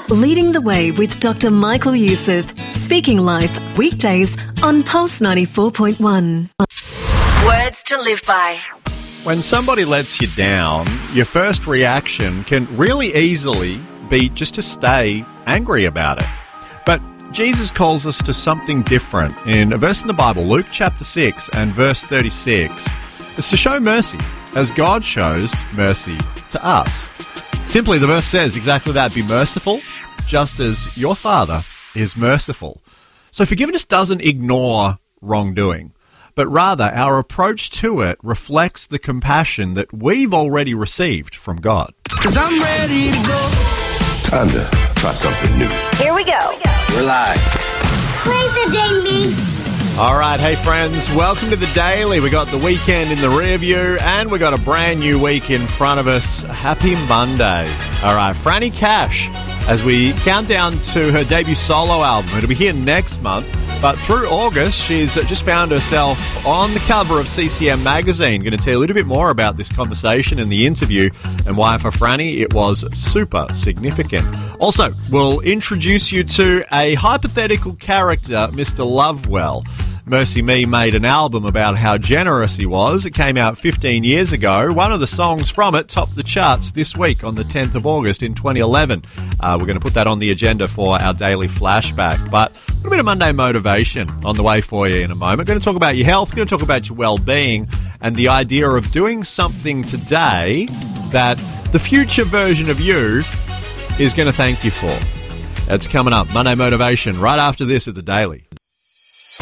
Leading the Way with Dr. Michael Youssef. Speaking Life, weekdays on Pulse 94.1. Words to live by. When somebody lets you down, your first reaction can really easily be just to stay angry about it. But Jesus calls us to something different. In a verse in the Bible, Luke chapter 6 and verse 36, it's to show mercy as God shows mercy to us. Simply, the verse says exactly that: be merciful, just as your Father is merciful. So forgiveness doesn't ignore wrongdoing, but rather our approach to it reflects the compassion that we've already received from God. 'Cause I'm ready to go. Time to try something new. Here we go. We're live. Play the daily. All right, hey friends, welcome to the Daily. We got the weekend in the rear view and we got a brand new week in front of us. Happy Monday. All right, Franny Cash, as we count down to her debut solo album. It'll be here next month, but through August, she's just found herself on the cover of CCM magazine. Going to tell you a little bit more about this conversation and the interview and why for Franny it was super significant. Also, we'll introduce you to a hypothetical character, Mr. Lovewell. Mercy Me made an album about how generous he was. It came out 15 years ago. One of the songs from it topped the charts this week on the 10th of August in 2011. We're going to put that on the agenda for our daily flashback. But a little bit of Monday motivation on the way for you in a moment. Going to talk about your health, going to talk about your well-being, and the idea of doing something today that the future version of you is going to thank you for. That's coming up. Monday motivation right after this at the Daily.